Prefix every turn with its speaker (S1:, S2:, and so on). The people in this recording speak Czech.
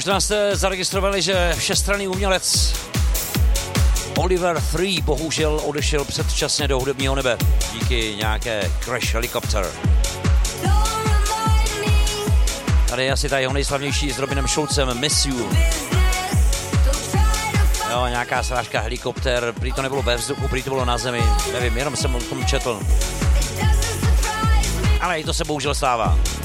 S1: Možná jste zaregistrovali, že všestranný umělec Oliver 3 bohužel odešel předčasně do hudebního nebe díky nějaké crash helikopter. Tady je asi ta jeho nejslavnější s Robinem Schulzem, Miss You. Jo, nějaká srážka helikopter, prý to nebylo ve vzduchu, prý to bylo na zemi, nevím, jenom jsem o tom četl. Ale i to se bohužel stává.